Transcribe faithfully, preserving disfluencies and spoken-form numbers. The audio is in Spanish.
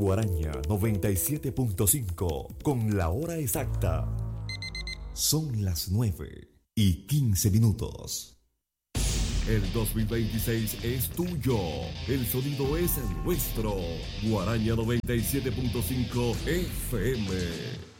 Guaraña noventa y siete punto cinco con la hora exacta. Son las nueve y quince minutos. El dos mil veintiséis es tuyo. El sonido es nuestro. Guaraña noventa y siete punto cinco F M.